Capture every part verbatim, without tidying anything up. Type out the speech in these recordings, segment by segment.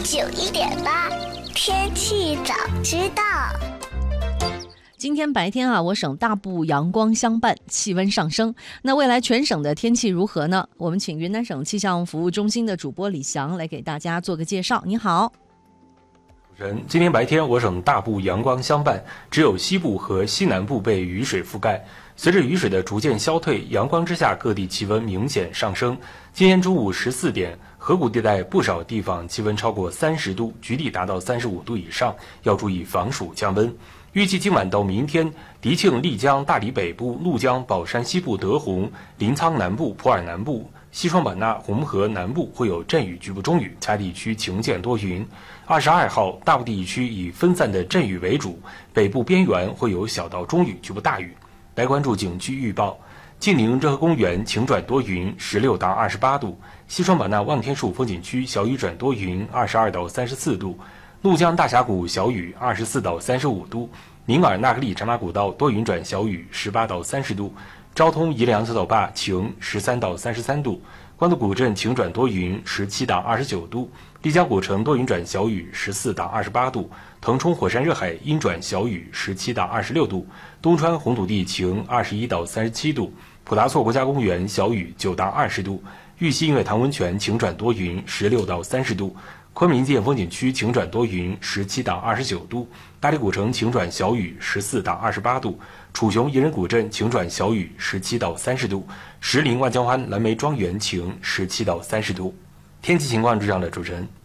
九一点八，天气早知道。 今天白天啊，我省大部阳光相伴，气温上升。那未来全省的天气如何呢？我们请云南省气象服务中心的主播李翔来给大家做个介绍。你好。 主持人，今天白天我省大部阳光相伴，只有西部和西南部被雨水覆盖。随着雨水的逐渐消退，阳光之下各地气温明显上升。今天中午十四点，河谷地带不少地方气温超过三十度，局地达到三十五度以上，要注意防暑降温。预计今晚到明天，迪庆、丽江、大理北部、怒江、保山西部、德宏、临沧南部、普洱南部、西双版纳、红河南部会有阵雨，局部中雨，其他地区晴见多云。二十二号，大部地区以分散的阵雨为主，北部边缘会有小到中雨，局部大雨。来关注景区预报：晋宁热河公园晴转多云，十六到二十八度；西双版纳望天树风景区小雨转多云，二十二到三十四度；怒江大峡谷小雨，二十四到三十五度；宁尔纳克利长马古道多云转小雨，十八到三十度；昭通宜良小岛坝晴，十三到三十三度；关渡古镇晴转多云，十七到二十九度；丽江古城多云转小雨，十四到二十八度；腾冲火山热海阴转小雨，十七到二十六度；东川红土地晴，二十一到三十七度；普达措国家公园小雨，九到二十度；玉溪映月潭温泉晴转多云，十六到三十度；昆明涧风景区晴转多云，十七到二十九度；大理古城晴转小雨，十四到二十八度；楚雄宜人古镇晴转小雨，十七到三十度；石林万江湾蓝莓庄园晴，十七到三十度。天气情况是这样的，主持人。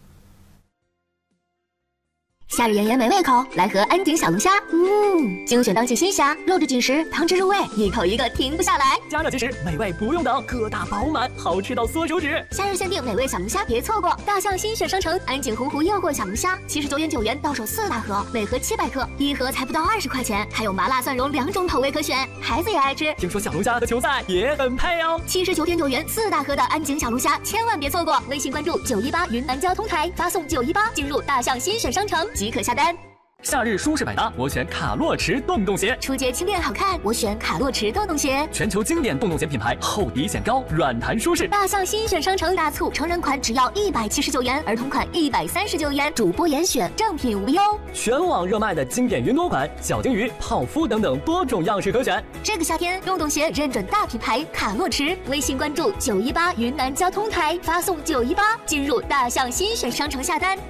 夏日炎炎没胃口，来盒安井小龙虾。嗯，精选当季新虾，肉质紧实，汤汁入味，一口一个停不下来。 加热即食，美味不用等，个大饱满，好吃到缩手指。 夏日限定美味小龙虾，别错过！大象新选商城安井洪湖诱惑小龙虾，七十九点九元到手四大盒，每盒七百克，一盒才不到二十块钱，还有麻辣蒜蓉两种口味可选，孩子也爱吃。 听说小龙虾和球赛也很配哦。 七十九点九元四大盒的安井小龙虾，千万别错过！微信关注九一八云南交通台，发送九一八进入大象新选商城即可下单。 夏日舒适百搭，我选卡洛驰洞洞鞋。 出街轻便好看，我选卡洛驰洞洞鞋。 全球经典洞洞鞋品牌，厚底显高，软弹舒适。 大象新选商城大促，成人款只要一百七十九元，儿童款一百三十九元，主播严选，正品无忧。 全网热卖的经典云朵款、小金鱼、泡芙等等多种样式可选。 这个夏天，洞洞鞋认准大品牌卡洛驰，微信关注九一八云南交通台，发送九一八进入大象新选商城下单。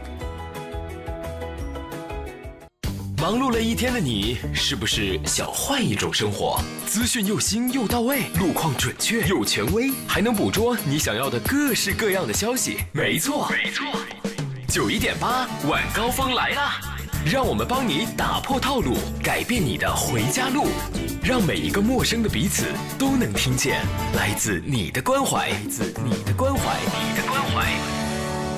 忙碌了一天的你，是不是想换一种生活？资讯又新又到位，路况准确又权威，还能捕捉你想要的各式各样的消息。没错，没错，九一点八晚高峰来啦！让我们帮你打破套路，改变你的回家路，让每一个陌生的彼此都能听见来自你的关怀，来自你的关怀，你的关怀。